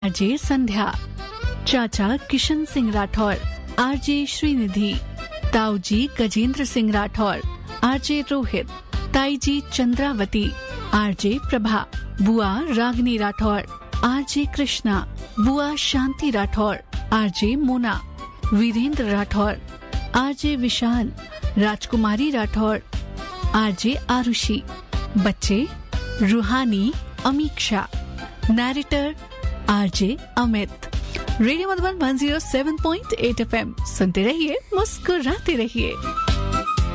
RJ संध्या, चाचा Kishan Singh Rathore, RJ Srinidhi, ताऊजी Gajendra Singh Rathore, RJ Rohit, ताईजी Chandravati, RJ Prabha, बुआ रागनी राठौर, आरजे कृष्णा, बुआ शांति राठौर, आरजे मोना, वीरेंद्र राठौर, आरजे विशाल, राजकुमारी राठौर, आरजे आरुषि, बच्चे रूहानी, Amiksha, narrator RJ Amit. Radio Madhuban 107.8 FM सुनते रहिए, मुस्कुराते रहिए।